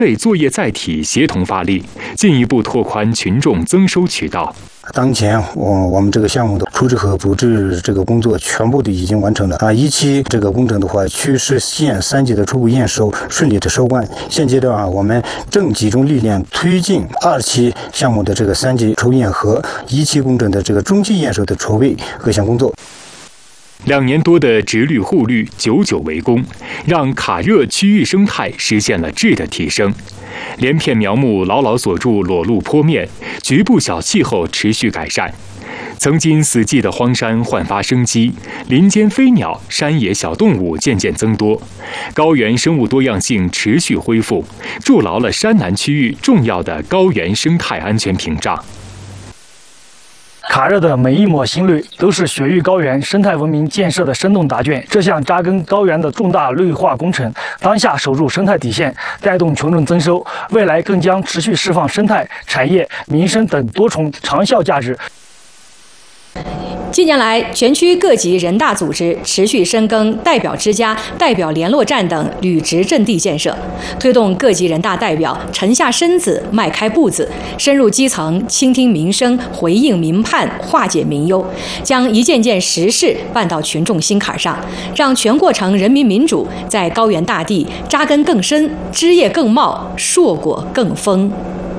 类作业载体协同发力，进一步拓宽群众增收渠道。 当前我们这个项目的初制和补制这个工作全部都已经完成了啊！一期这个工程的话，去实现3级的初步验收顺利的收官。现阶段我们正集中力量推进2期项目的这个3级抽验和1期工程的这个中期验收的筹备各项工作。 2年多的直率护绿久久为功，让卡热区域生态实现了质的提升。连片苗木牢牢锁住裸露坡面，局部小气候持续改善。曾经死寂的荒山焕发生机，林间飞鸟、山野小动物渐渐增多，高原生物多样性持续恢复，筑牢了山南区域重要的高原生态安全屏障。 卡热的每一抹新绿都是雪域高原生态文明建设的生动答卷。这项扎根高原的重大绿化工程，当下守住生态底线，带动群众增收，未来更将持续释放生态、产业、民生等多重长效价值。 近年来，全区各级人大组织持续深耕代表之家、代表联络站等履职阵地建设，推动各级人大代表沉下身子、迈开步子，深入基层，倾听民声，回应民盼，化解民忧，将一件件实事办到群众心坎上，让全过程人民民主在高原大地扎根更深，枝叶更茂，硕果更丰。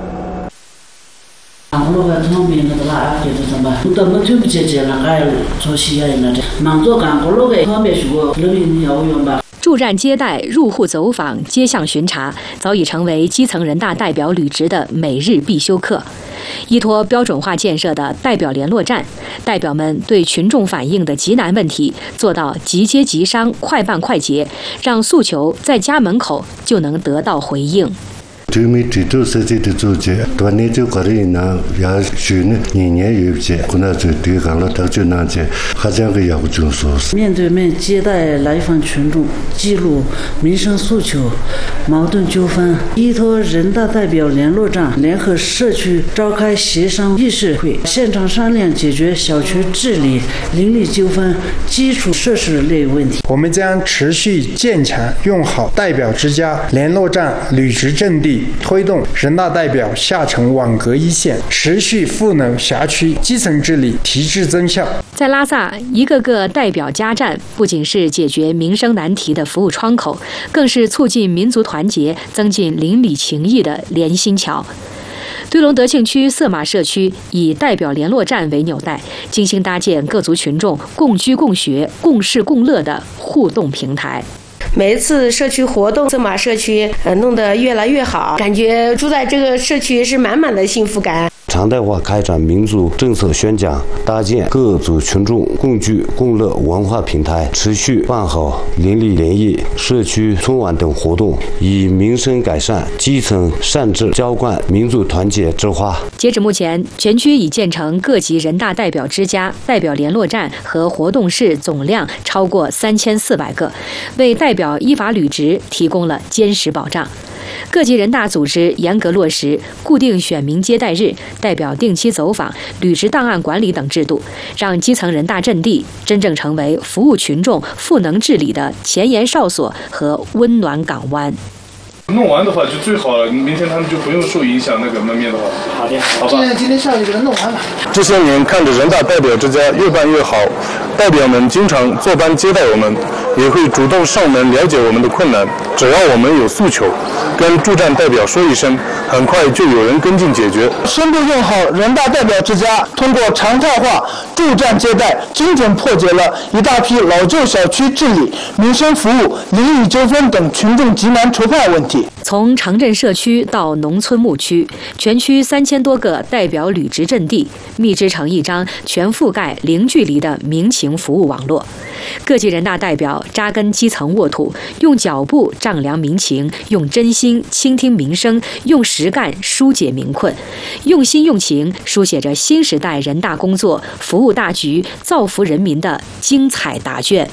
我们从民那个哪就是什么，我们就不接了，还做西亚那这，忙做干活那个方面说，人民要用吧。 驻站接待、入户走访、街巷巡查，早已成为基层人大代表履职的每日必修课。依托标准化建设的代表联络站，代表们对群众反映的急难问题做到即接即商、快办快结，让诉求在家门口就能得到回应。 居民提出设计的组织，多年就搞的呢，也许呢年年有些，可能就对抗了到就那些，还这样个要求说是。 面对面接待来访群众，记录民生诉求、矛盾纠纷，依托人大代表联络站，联合社区召开协商议事会，现场商量解决小区治理、邻里纠纷、基础设施类问题。 我们将持续建强用好代表之家、联络站履职阵地。推动人大代表下沉网格一线，持续赋能辖区基层治理，提质增效。 在拉萨，一个个代表家站不仅是解决民生难题的服务窗口，更是促进民族团结、增进邻里情谊的连心桥。堆龙德庆区色马社区以代表联络站为纽带，精心搭建各族群众共居共学、共事共乐的互动平台。 每一次社区活动，色马社区弄得越来越好，感觉住在这个社区是满满的幸福感。 常态化开展民族政策宣讲，搭建各族群众共居共乐文化平台，持续办好邻里联谊、社区春晚等活动，以民生改善、基层善治浇灌民族团结之花。 截止目前，全区已建成各级人大代表之家、代表联络站和活动室总量超过3400个，为代表依法履职提供了坚实保障。各级人大组织严格落实固定选民接待日、代表定期走访、履职档案管理等制度，让基层人大阵地真正成为服务群众、赋能治理的前沿哨所和温暖港湾。 弄完的话就最好了，明天他们就不用受影响那个门面的话。 好的， 好吧。 今天下午就给他弄完了。 这些年看着人大代表之家越办越好，代表们经常坐班接待我们，也会主动上门了解我们的困难。只要我们有诉求，跟驻站代表说一声，很快就有人跟进解决。 深度用好人大代表之家，通过常态化驻站接待，精准破解了一大批老旧小区治理、民生服务、邻里纠纷等群众急难愁盼问题。 从城镇社区到农村牧区，全区3000多个代表履职阵地密织成一张全覆盖零距离的民情服务网络。各级人大代表扎根基层沃土，用脚步丈量民情，用真心倾听民声，用实干疏解民困，用心用情书写着新时代人大工作服务大局、造福人民的精彩答卷。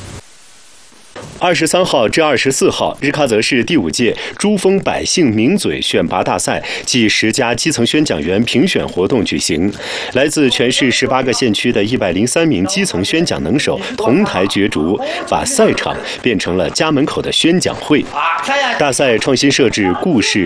23号至24号，日喀则市第5届珠峰百姓名嘴选拔大赛暨10家基层宣讲员评选活动举行，来自全市18个县区的103名基层宣讲能手同台角逐，把赛场变成了家门口的宣讲会。大赛创新设置故事、